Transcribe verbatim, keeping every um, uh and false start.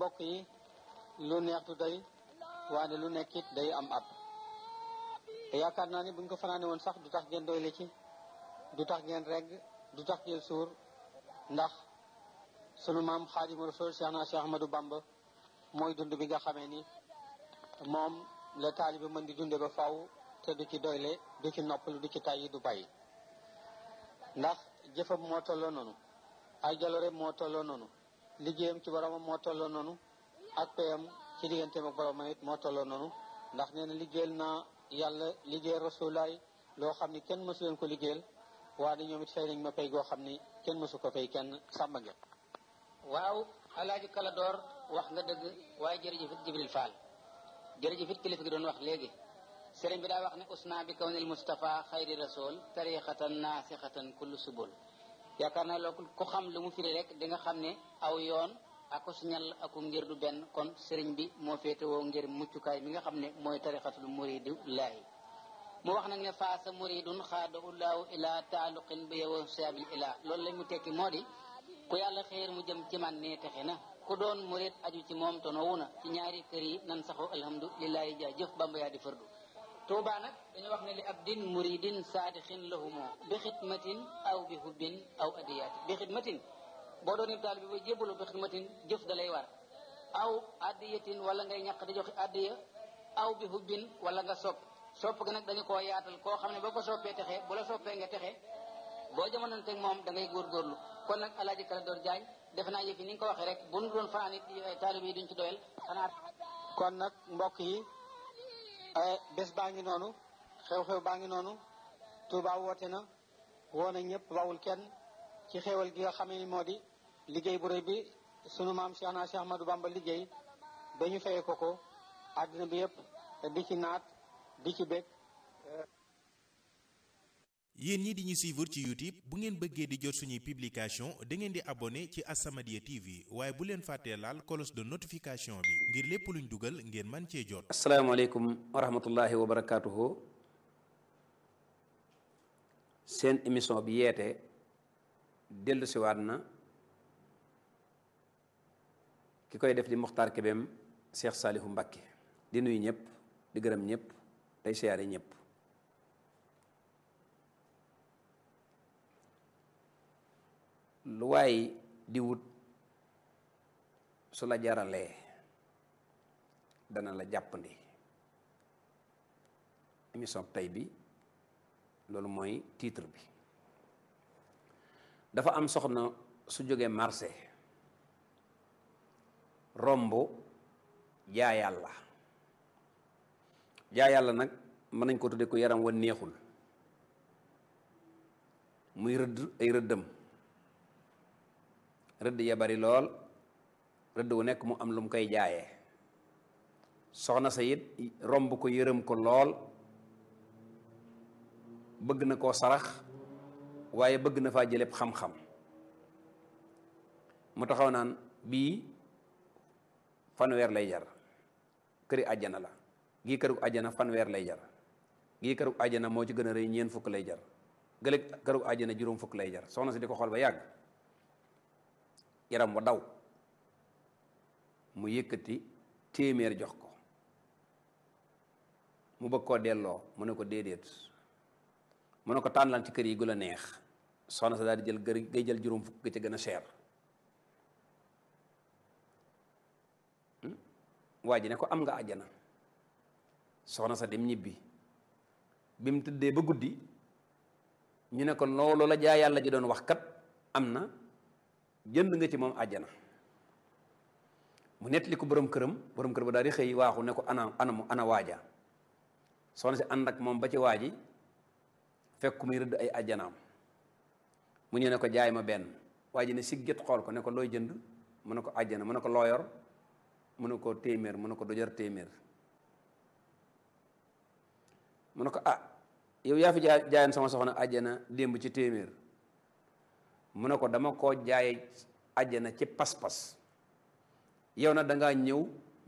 mbokk yi lu neex du doy waane lu nekkit day am ab yaakaar naa ni buñ ko fanaane woon sax du tax ngeen doyle ci du tax ngeen regg du tax ngeen suur ndax sunu maam Xaadimu Rasuul Cheikh na Cheikh Ahmadou Bamba mooy dund bi nga xamee ni moom la taalibe mën di dunde ba faw te du ci doyle du ci noppalu du ci tàyyi du bàyyi ndax jëfam moo tolloo noonu ay jaloore moo tolloo noonu liggéeyam ci boromam moo tolloo noonu ak payam ci digganteem ak boromam it moo tolloo noonu ndax nee na liggéeyal naa yàlla liggéeyal rasulaay loo xam ni kenn mësu leen ko liggéeyal waaye ñoom it fay nañ ma pay goo xam ni kenn mësu ko fay kenn sàmba ngeen waaw alaaji kala door wax nga dëgg waaye jërëjëf it Jibril Fall jërëjëf it kilifa gi doon wax léegi sëriñ bi daa wax ne usna bi kawnil Mustafa xayri rasul tariqatan naasixatan kullu subul yaakaar naa loolu ku xam lu mu firi rek di nga xam ne aw yoon ako siñal aku ngir du benn kon sëriñ bi moo féetewoo ngir muccukaay mi nga xam ne mooy tariqatul muridu laahi mu wax nag ne faasa muridun xaada ullaahu ila taaluqin bi yow saabil ila loolu la mu tekki moo di ku yàlla xéer mu jëm ci man ne texe na ku doon murid aju ci moom tonowu na ci ñaari kër yi nan saxoo alhamdulillahi jaa jëf bamba yaa di fardu Tuuba nag dañu wax ne li abdin muridin saadixin lahumoo bi xidmatin aw bi hubbin aw adiyaati bi xidmatin boo doon ib taal bi ba jébbalu bi xidmatin jëf da lay war aw adiyatin wala ngay ñàkk di joxe adiya aw bi hubbin wala nga sopp sopp ga nag dañu koo yaatal koo xam ne boo ko soppee texe bu la soppee nga texe boo jamononteeg moom da ngay góorgóorlu kon nag alaaji Kala Door Jaañ defe naa yëf yi ni nga ko waxee rek bu nu doon fanaan it taalib yi duñ ci doyal xanaa kon nag mbokk yi bés baa ngi noonu xew-xew baa ngi noonu Touba woote na woo na ñëpp bawul kenn ci xewal gi nga xamee ni moo di liggéey bu rëy bi sunu maam Cheikh na Cheikh Ahmadou Bamba liggéey ba ñu fayee ko ko àddina bi yëpp di ci naat di ci bég. yéen ñi di ñu suivre ci YouTube bu ngeen bëggee di jot suñuy publication da ngeen di abonné ci As-Samadiyya T V waaye bu leen fàttee laal cloche de notification bi ngir lépp luñ dugal ngeen man cee jot. asalaamaaleykum wa rahmatullahi wa barakaatuhu. seen émission bi yeete dellu siwaat na ki koy def di Muxtaar Kébem Cheikh Saalihu Mbakke di nuyu ñëpp di gërëm ñëpp tey siyaare ñëpp. lu waay di wut su la jaralee dana la jàppandi émission tey bi loolu mooy titre bi dafa am soxna su jógee marché romb jaa yàlla jaa yàlla nag mën nañ ko tudde ko yaram wa neexul muy rëdd ay rëddam rëdd ya bari lool rëdd wu nekk mu am lu mu koy jaayee soxna sa it romb ko yërëm ko lool bëgg na koo sarax waaye bëgg na faa jëleb xam-xam mu taxaw naan bii fanweer lay jar këri àjjana la gii këru àjjana fanweer lay jar gii këru àjjana moo ci gën a rëy ñeent fukk lay jar gële këru àjjana juróom fukk lay jar soxna si di ko xool ba yàgg yaram wa daw mu yëkkati téeméer jox ko mu bëgg koo delloo mu ne ko déedéet mu ne ko tànnal ci kër yi gu la neex soxna sa daal di jël gër ngay jël juróom fukk ci gën a cher waa ji ne ko am nga àjjana soxna sa dem ñibbi bi mu tëddee ba guddi ñu ne ko loolu la jaa yàlla ji doon wax kat am na jënd nga ci moom àjjana mu nettali ko borom këram borom kër ba daal di xëy waaxu ne ko ana ana ana waaja soxna si ànd ak moom ba ci waaji fekk muy rëdd ay àjjanaam mu ñëw ne ko jaay ma benn waa ji ne sigget xool ko ne ko looy jënd mu ne ko àjjana mu ne ko looyor mu ne ko téeméer mu ne ko du jar téeméer mu ne ko ah yow yaa fi jaay jaayan sama soxna àjjana démb ci téeméer mu ne ko dama koo jaay àjjana ci pas-pas yow na dangaa ñëw